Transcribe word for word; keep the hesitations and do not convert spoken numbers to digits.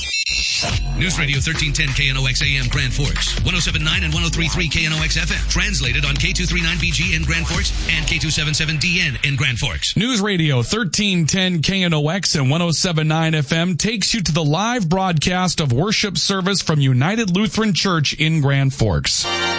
News Radio thirteen ten K N O X A M Grand Forks, one oh seven point nine and one oh three point three K N O X F M. Translated on K two thirty-nine B G in Grand Forks and K two seventy-seven D N in Grand Forks. News Radio thirteen ten K N O X and one oh seven point nine F M takes you to the live broadcast of worship service from United Lutheran Church in Grand Forks.